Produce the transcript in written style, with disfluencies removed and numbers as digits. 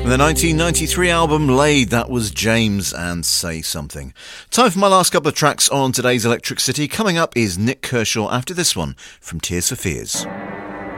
The 1993 album Laid, that was James and Say Something. Time for my last couple of tracks on today's Electric City. Coming up is Nik Kershaw after this one from Tears for Fears.